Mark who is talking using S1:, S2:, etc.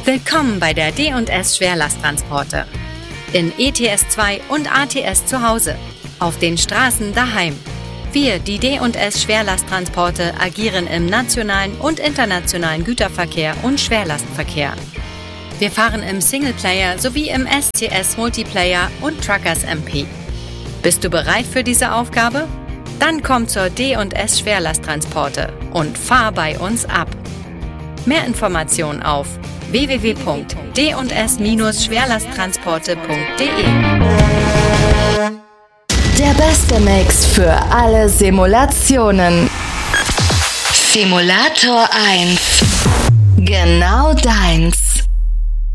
S1: Willkommen bei der D&S Schwerlasttransporte. In ETS2 und ATS zu Hause. Auf den Straßen daheim. Wir, die D&S Schwerlasttransporte, agieren im nationalen und internationalen Güterverkehr und Schwerlastverkehr. Wir fahren im Singleplayer sowie im SCS Multiplayer und Truckers MP. Bist du bereit für diese Aufgabe? Dann komm zur D&S Schwerlasttransporte und fahr bei uns ab. Mehr Informationen auf www.ds-schwerlasttransporte.de.
S2: Der beste Mix für alle Simulationen. Simulator 1. Genau deins.